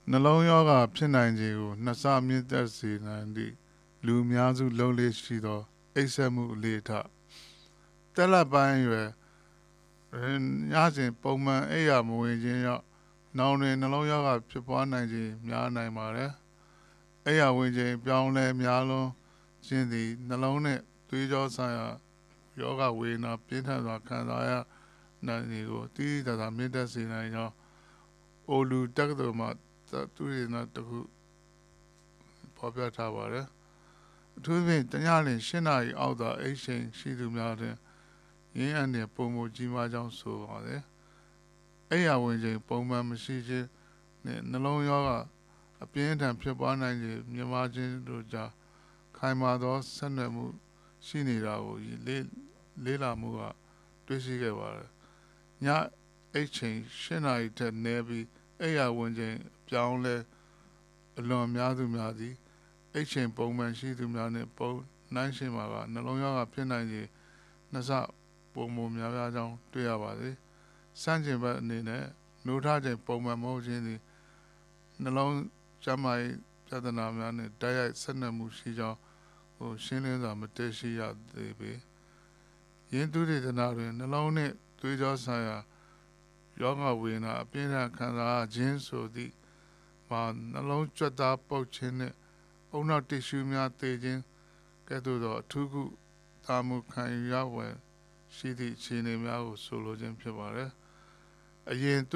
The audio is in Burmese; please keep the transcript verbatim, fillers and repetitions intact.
နှလုံးရောဂါဖြစ်နိုင်ခြင်းကိုနှစ်ဆမြင့်တက်စေနိုင်သည့်လူအများစုလုံးလေးရှိသောအိပ်စက်မှုအလေးထတက်လက်ပိုင်းရွယ်ညစဉ်ပုံမှန်အိပ်ရာမဝင်ခြင်းရောက်နောင်တွင်နှလုံးရောဂါဖြစ်ပွားနိုင်ခြင်းများနိုင်ပါတယ်အိပ်ရာဝင်ခြင်းပြောင်းလဲများလွန်ခြင်းသည်နှလုံးနှင့်သွေးကြောဆိုင်ရာယောဂဝေဒနာပြင်းထန်စွာခံစားရနိုင်သည်ကိုတိတိကျကျမြင့်တက်စေနိုင်ကြောင်းအိုလူတက္ကသိုလ်မှသူရင်းတစ်ခုဖော်ပြထားပါတယ်အထူးသဖြင့်တညလျင်၈နာရီအောက်သာအိတ်ချိန်ရှိသူများတွင်ရင်းအန်တဲ့ပုံမကြီးမားကြောင်းဆိုပါတယ်အိယာဝင်ချိန်ပုံမှန်မရှိခြင်းနှင့်နှလုံးရောဂါအပြင်းထန်ဖြစ်ပွားနိုင်ခြင်းမြင်မာခြင်းတို့ကြောင့်ခိုင်မာသောဆက်နွယ်မှုရှိနေတာကိုလေးလေးလာမှုကတွေ့ရှိခဲ့ပါတယ်ညအိတ်ချိန်၈နာရီထက်နည်းပြီးအိယာဝင်ချိန်ပြောင်းလဲအလွန်များသူများသည်အိတ်ချိန်ပုံမှန်ရှိသူများနှင့်ပုံနှိုင်းယှဉ်မှာကနှလုံးရောဂါဖြစ်နိုင်ခြင်းနှစ်ဆပုံမများများကြောင်းတွေ့ရပါသည်စန့်ကျင်ဘက်အနေနဲ့နိုးထချိန်ပုံမှန်မဟုတ်ခြင်းသည်နှလုံးကျန်းမာရေးပြဿနာများနှင့်တိုက်ရိုက်ဆက်နွယ်မှုရှိကြောင်းဟိုရှင်းလင်းစွာမသိရှိရသေးပေယင်းသူဒေသနာတွင်နှလုံးနှင့်သွေးကြောဆိုင်ရာယောဂဝေဒနာအပြင်းထန်ခံစားခြင်းဆိုသည့်မှာနှလုံးကြွက်သားပုတ်ခြင်းနှင့်အုံနောက်တစ်ရှူးများတည်ခြင်းကဲ့သို့သောအထူးကုသာမှုခံယူရဝယ်ရှိသည့်အခြေအနေများကိုဆိုလိုခြင်းဖြစ်ပါတယ်အရင်